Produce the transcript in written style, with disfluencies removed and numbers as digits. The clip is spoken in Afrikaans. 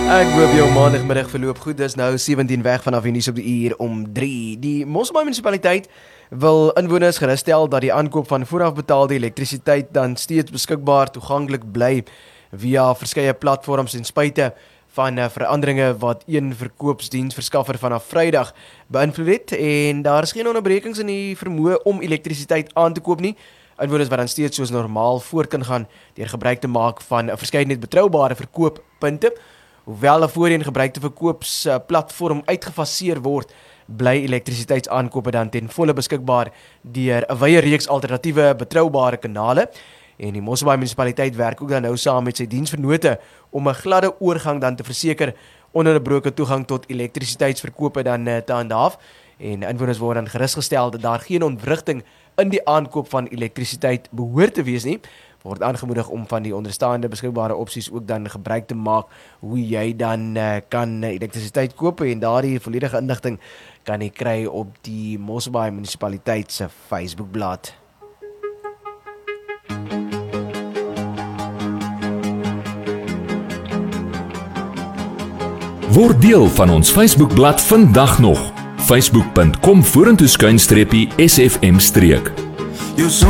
Ek hoop jou maandagmiddag verloop goed. Dis nou 17 weg vanaf die nuus op die uur om 3. Die Mosselbaai munisipaliteit wil inwoners geruststel dat die aankoop van voorafbetaalde elektrisiteit dan steeds beskikbaar toeganklik bly via verskeie platforms en spite van veranderinge wat een verkoopsdiensverskaffer vanaf Vrydag beïnvloed het en daar is geen onderbrekings in die vermoë om elektrisiteit aan te koop nie. Inwoners wat dan steeds soos normaal voort kan gaan deur gebruik te maak van 'n verskeidenheid betroubare verkooppunte. Hoewel 'n voorheen gebruikte verkoopsplatform uitgefaseer word, bly elektrisiteitsaankope dan ten volle beskikbaar deur 'n wye reeks alternatiewe betroubare kanale. En die Mosselbaai munisipaliteit werk ook dan nou saam met sy diensvernote om 'n gladde oorgang dan te verseker ononderbroke toegang tot elektrisiteitsverkope dan te handhaaf. En inwoners word dan gerusgestel dat daar geen ontwrigting in die aankoop van elektrisiteit behoort te wees nie. Word aangemoedig om van die onderstaande beskikbare opsies ook dan gebruik te maak hoe jy dan kan elektrisiteit koop en daardie volledige inligting kan jy kry op die Mosselbaai munisipaliteit se Facebookblad. Word deel van ons Facebookblad vandag nog. Facebook.com/SFM-streek.